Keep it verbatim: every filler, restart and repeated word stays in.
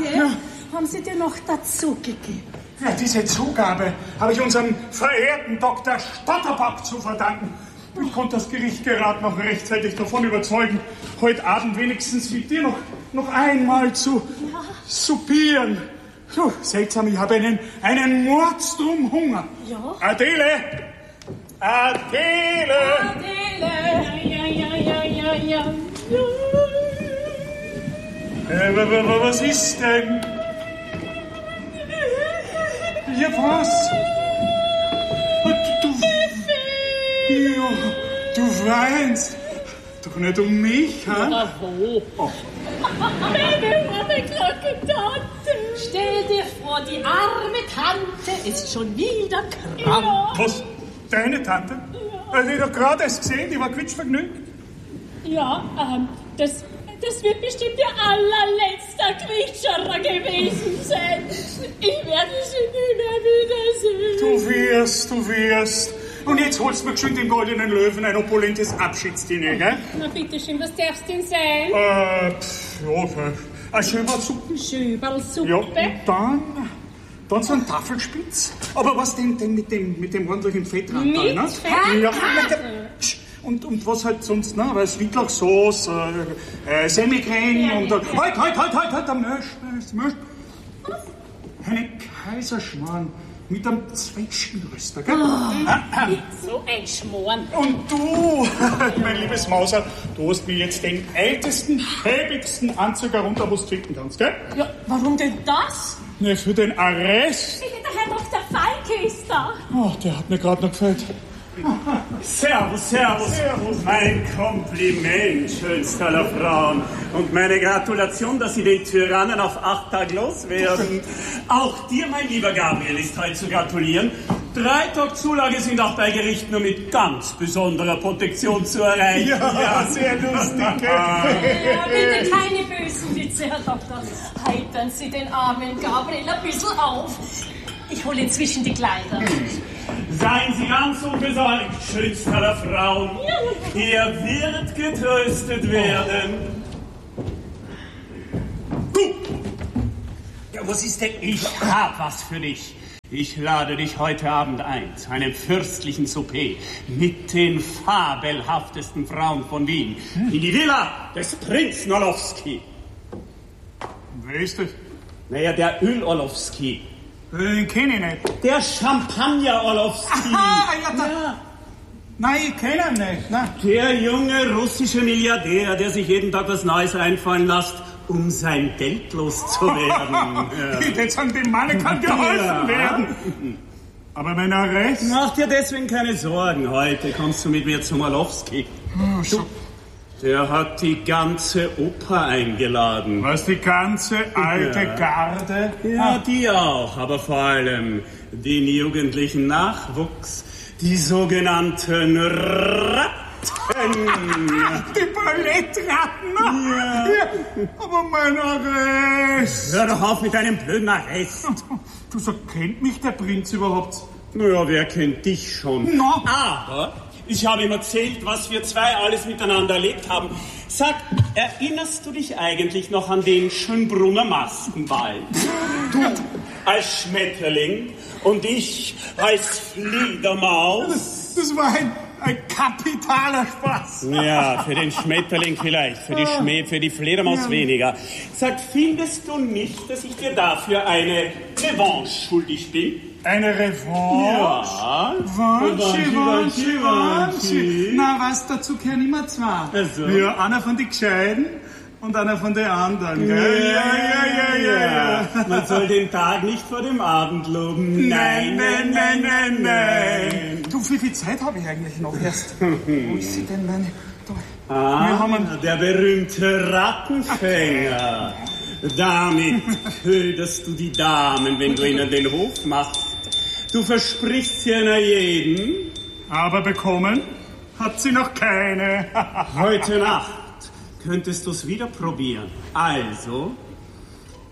gell? Ja. Haben Sie dir noch dazu gegeben? Ja, diese Zugabe habe ich unserem verehrten Doktor Stotterbock zu verdanken. Ich konnte das Gericht gerade noch rechtzeitig davon überzeugen, heute Abend wenigstens mit dir noch, noch einmal zu ja. soupieren. So, seltsam, ich habe einen, einen Mordstrom Hunger. Ja? Adele! Adele! Adele! Ja, ja, ja, ja, ja, ja. Äh, was ist denn? Ja, was? Du, du, ja, du weinst. Doch nicht um mich, ha? Ja, wo? Oh. Meine arme kranke Tante. Stell dir vor, die arme Tante ist schon wieder krank. Ja. Was? Deine Tante? Ja. Also, ich habe doch gerade erst gesehen, die war quietschvergnügt. Ja, ähm, das... Das wird bestimmt ihr allerletzter Quietscherer gewesen sein. Ich werde sie nie mehr wiedersehen. Du wirst, du wirst. Und jetzt holst du mir geschwind den goldenen Löwen, ein opulentes Abschiedsdiner, gell? Na bitteschön, was darf's denn sein? Äh, pff, ja, eine Schöberlsuppe. Schöberlsuppe? Ja, und dann, dann so ein Tafelspitz. Aber was denn, denn mit dem, mit dem ordentlichen Fettrand? Mit ne? Fettrand? Ja, mit dem, Und, und was halt sonst, ne? Weil Schnittlauchsauce, äh, äh, Semicreme ja, und... Halt, halt, halt, halt, halt, der Mösch, Mösch. Was? Eine Kaiserschmarrn mit einem Zwetschgenröster, gell? Oh, ah, ah. So ein Schmarrn. Und du, mein liebes Mauser, du hast mir jetzt den ältesten, schäbigsten Anzug herunter, wo du finden kannst, gell? Ja, warum denn das? Ne, für den Arrest. Der Herr Doktor Falke ist da. Oh, der hat mir gerade noch gefällt. Servus, servus, servus. Mein Kompliment, schönster aller Frauen. Und meine Gratulation, dass Sie den Tyrannen auf acht Tage loswerden. Auch dir, mein lieber Gabriel, ist heute zu gratulieren. Drei Tage Zulage sind auch bei Gericht nur mit ganz besonderer Protektion zu erreichen. Ja, ja. Sehr lustig. Ja, bitte keine bösen Witze, Herr Doktor. Heitern Sie den armen Gabriel ein bisschen auf. Ich hole inzwischen die Kleider. Seien Sie ganz unbesorgt, schönster aller Frauen. Er wird getröstet werden. Du! Ja, was ist denn? Ich hab was für dich. Ich lade dich heute Abend ein zu einem fürstlichen Souper mit den fabelhaftesten Frauen von Wien in die Villa des Prinzen Orlowski. Wer ist das? Naja, der Öl-Orlowski. Den kenne ich nicht. Der Champagner-Orlowski. Aha, ja, da. Ja. Nein, ich kenne ihn nicht. Nein. Der junge russische Milliardär, der sich jeden Tag was Neues einfallen lässt, um sein Geld loszuwerden. Ja. Ich würde sagen, dem Mann kann geholfen ja. werden. Aber mein Arrest... Mach dir deswegen keine Sorgen. Heute kommst du mit mir zum Orlowski. Oh, so. Der hat die ganze Oper eingeladen. Was, die ganze alte ja. Garde? Ja, die auch, aber vor allem den jugendlichen Nachwuchs, die sogenannten Ratten. Die Ballettratten? Ja. ja. Aber mein Arrest. Hör doch auf mit deinem blöden Arrest. Du sagst, kennt mich der Prinz überhaupt? Naja, wer kennt dich schon? No. Aber... ich habe ihm erzählt, was wir zwei alles miteinander erlebt haben. Sag, erinnerst du dich eigentlich noch an den Schönbrunner Maskenball? Du als Schmetterling und ich als Fledermaus. Das, das war ein, ein kapitaler Spaß. Ja, für den Schmetterling vielleicht, für die Schmäh, für die Fledermaus ja. weniger. Sag, findest du nicht, dass ich dir dafür eine Revanche schuldig bin? Eine Revanche? Ja. Revanche, Revanche, Revanche. Na, was, dazu gehören immer zwei. Also. Ja, einer von den Gescheiden und einer von den anderen, gell? Ja, ja, ja, ja, ja. Man soll den Tag nicht vor dem Abend loben. Nein, nein, nein, nein, nein. Du, wie viel Zeit habe ich eigentlich noch erst? Wo ist sie denn, meine... Da. Ah, Wir haben einen... der berühmte Rattenfänger. Damit köderst du die Damen, wenn du ihnen den Hof machst. Du versprichst sie einer jeden. Aber bekommen hat sie noch keine. Heute Nacht könntest du es wieder probieren. Also,